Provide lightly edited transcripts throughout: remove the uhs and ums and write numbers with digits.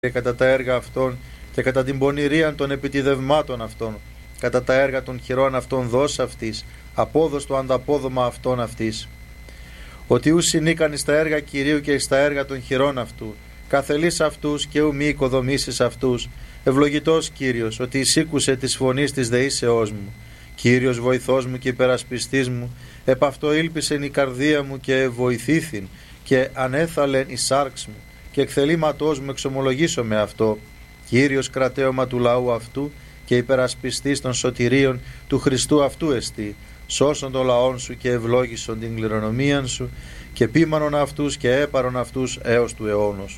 κατά τα έργα αυτών και κατά την πονηρία των επιτιδευμάτων αυτών, κατά τα έργα των χειρών αυτών δώσ' αυτής, απόδος το ανταπόδομα αυτών αυτής. Ότι ου συνήκαν εις τα έργα Κυρίου και εις τα έργα των χειρών αυτού, καθελείς αυτούς και ου μη οικοδομήσεις αυτούς, ευλογητός Κύριος, ότι εισήκουσε της φωνής της δεήσεώς μου. Κύριος βοηθός μου και υπερασπιστής μου, επ' αυτό ήλπισεν η καρδία μου και βοηθήθην και ανέθαλεν η σάρξ μου και εκθελήματός μου εξομολογήσω με αυτό. Κύριος κρατέωμα του λαού αυτού και υπερασπιστής των σωτηρίων του Χριστού αυτού εστί, σώσον των λαών σου και ευλόγησον την κληρονομίαν σου και πίμανον αυτούς και έπαρον αυτούς έως του αιώνος.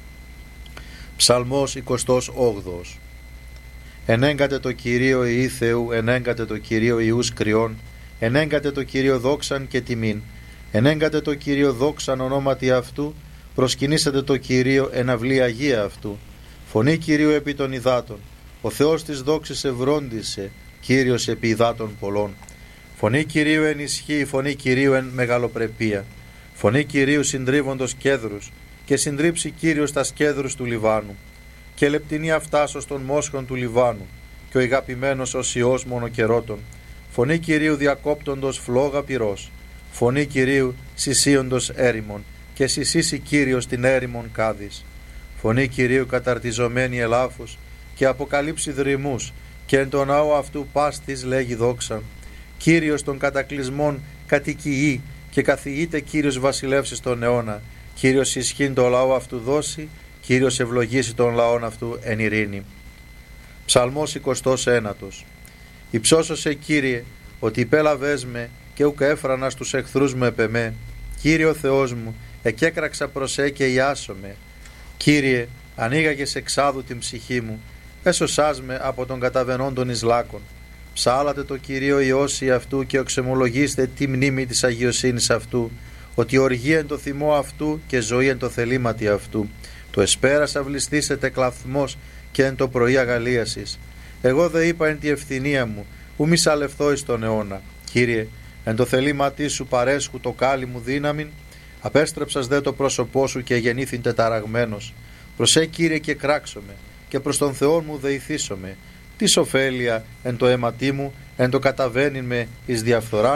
Ψαλμός 28. Ενέγκατε το Κυρίο Ιη Θεού, ενέγκατε το Κυρίο Ιούς κρυών, ενέγκατε το Κύριο δόξαν και τιμήν, ενέγκατε το Κύριο δόξαν ονόματι αυτού, προσκυνήσατε το Κυρίο εν αυλή αγία αυτού. Φωνή Κυρίου επί των υδάτων, ο Θεός της δόξης ευρόντισε, Κύριος επί υδάτων πολλών. Φωνή Κυρίου εν ισχύ, φωνή Κυρίου εν μεγαλοπρεπία. Φωνή Κυρίου συντρίβοντος κέδρους, και συντρίψει Κύριος τα σκέδρους του Λιβάνου. Και λεπτινή αυτάσος των μόσχων του Λιβάνου, και ο ηγαπημένος ως Υιός μονοκερότων. Φωνή Κυρίου διακόπτοντος φλόγα πυρός. Φωνή Κυρίου συσίοντος έρημον, και συσίσει Κύριος την έρημον κάδης. Φωνή Κυρίου καταρτιζομένη ελάφους, και αποκαλύψει δρυμούς, και εν τον ναό αυτού πάστης λέγει δόξαν. Κύριος των κατακλυσμών κατοικεί, και καθηγείται Κύριος βασιλεύσεις τον αιώνα. Κύριος ισχύν το λαό αυτού δώσει, Κύριος ευλογήσει τον λαόν αυτού εν ειρήνη. Ψαλμός 29. Υψώσωσε Κύριε, ότι υπέλαβες με και ουκ έφρανα στους εχθρούς μου επεμέ. Κύριε ο Θεός μου, εκέκραξα προς και ιάσομαι. Κύριε, ανοίγαγες εξάδου την ψυχή μου, έσωσάς με από τον καταβενών των Ισλάκων. Ψάλατε το Κυρίο Υιώσει αυτού και οξεμολογήστε τη μνήμη της αγιοσύνης αυτού, ότι οργή εν το θυμό αυτού και ζωή εν το θελήματι αυτού. Το εσπέρας αυλιστήσετε κλαθμός και εν το πρωί αγαλίασης. Εγώ δε είπα εν τη ευθυνία μου, ου μη σαλευθώ εις τον αιώνα. Κύριε, εν το θελήματί σου παρέσχου το κάλλη μου δύναμην, απέστρεψας δε το πρόσωπό σου και γεννήθην τεταραγμένος. Προσέ Κύριε και κράξομαι, και προς τον Θεό μου δεηθήσομαι. Τι ωφέλεια εν το αίματί μου, εν το καταβαίνειν με εις διαφθοράν.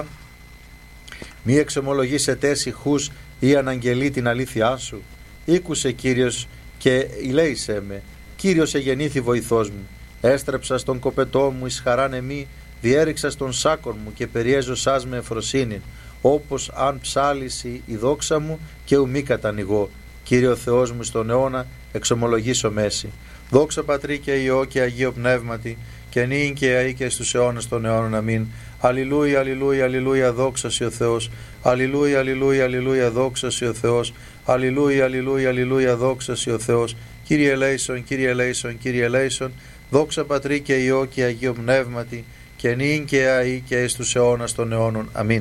Μη εξομολογήσετε ησυχούς ή αναγγελεί την αλήθειά σου. Ήκουσε Κύριος και ηλέησέ με. Κύριος εγεννήθη βοηθός μου. Έστρεψα στον κοπετό μου εις χαράν εμή, διέριξα στον σάκον μου και περιέζωσάς με ευφροσύνην, όπως αν ψάλισει η δόξα μου και ου μη κατανοιγώ. Κύριο Θεός μου στον αιώνα εξομολογήσω μέση. Δόξα Πατρί και Υιό και Αγίο Πνεύματι, και νυν και αεί και στους αιώνας των αιώνων. Αμήν. Αλληλούια, αλληλούια, αλληλούια, δόξα σοι ο Θεός. Αλληλούια, αλληλούια, αλληλούια, δόξα σοι ο Θεός. Αλληλούια, αλληλούια, αλληλούια, δόξα σοι ο Θεός. Κύριε ελέησον, Κύριε ελέησον, Κύριε ελέησον. Δόξα Πατρί και Υιό και Αγίο Πνεύματι, και νυν και αεί και εις τους αιώνας των αιώνων. Αμήν.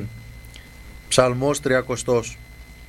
Ψαλμός 30.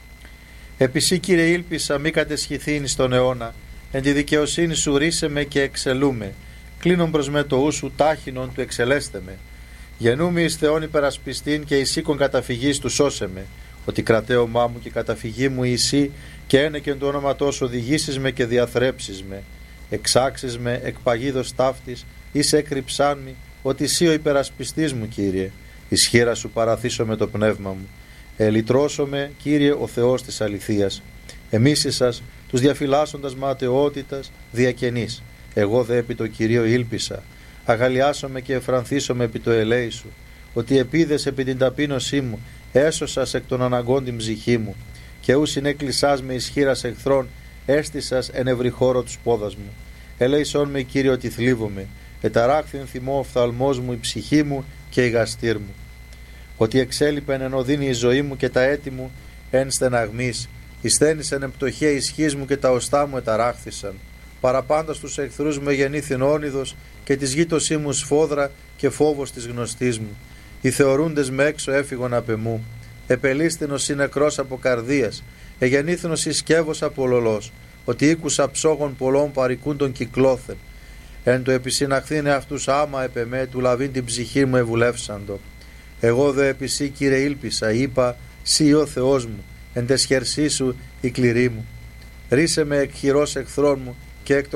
Επισή Κύριε ήλπισα μη κατεσχηθήν στον αιώνα, εν τη δικαιοσύνη σου ρίσε με και εξελούμε. Κλείνον προς με το ου σου τάχινον του εξελέστε με. Γεννούμαι εις Θεόν υπερασπιστήν και εις οίκον καταφυγής του σώσε με. Ότι κρατέωμά μου και καταφυγή μου εσύ, και ένεκεν το όνομα σου οδηγήσεις με και διαθρέψεις με. Εξάξεις με εκ παγίδος ταύτης, εις έκρυψάν μη, ότι εσύ ο υπερασπιστής μου Κύριε. Εις χείρα σου παραθήσω με το πνεύμα μου. Ελυτρώσω με Κύριε ο Θεός της αληθείας. Εμίσησας τους διαφυλάσσοντας ματαιότητας διακενής. Εγώ δε επί το Κυρίο ήλπισα. Αγαλιάσομαι και εφρανθήσομαι επί το ελέη σου. Ότι επίδες επί την ταπείνωσή μου, έσωσας εκ των αναγκών την ψυχή μου. Και ου συνέκλεισάς με ισχύρας εχθρών, έστησας εν ευρύ χώρο τους πόδας μου. Ελέησόν με Κύριε ότι θλίβομαι. Εταράχθην θυμό ο φθαλμός μου, η ψυχή μου και η γαστήρ μου. Ότι εξέλιπεν εν οδύνη η ζωή μου και τα έτη μου εν στεναγμής. Ισθένησεν εν πτωχία ισχύς μου και τα οστά μου εταράχθησαν. Παραπάντα στους εχθρούς μου εγεννήθην όνειδος και της γείτοσή μου σφόδρα και φόβος της γνωστής μου. Οι θεωρούντες με έξω έφυγον απ' εμού. Επελίστηνος είναι νεκρός από καρδίας, εγεννήθηνος ισκεύος από λολός, ότι ήκουσα ψόγων πολλών παρικούν τον κυκλώθεν. Εν το επισυναχθήνε αυτούς άμα επ' εμέ, του λαβήν την ψυχή μου ευουλεύσαντο. Εγώ δε επισή Κύριε ήλπισα, είπα, σύ ο Θεός μου, εν τες χερσί σου η κληρή μου. Ρίσε με εκ χειρός εχθρών μου και εκ